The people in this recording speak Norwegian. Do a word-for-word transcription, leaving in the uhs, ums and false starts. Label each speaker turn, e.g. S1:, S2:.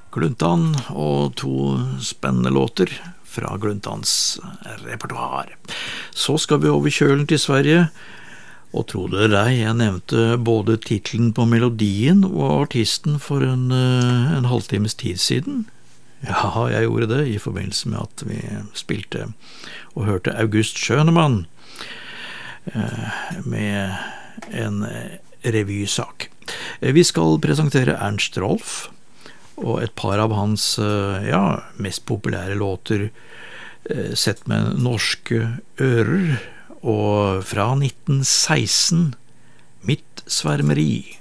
S1: Gluntan og to spennende låter fra Gluntans repertoar. Så skal vi over kjølen til Sverige, og tro det eller ei, jeg nevnte både titlen på melodien og artisten for en, en halvtimes tid siden. Ja, jeg gjorde det i forbindelse med at vi spilte og hørte August Schønemann med en revysak. Vi skal presentere Ernst Rolf og et par av hans ja, mest populære låter sett med norske ører, og fra nitten seksten, Mitt svermeri.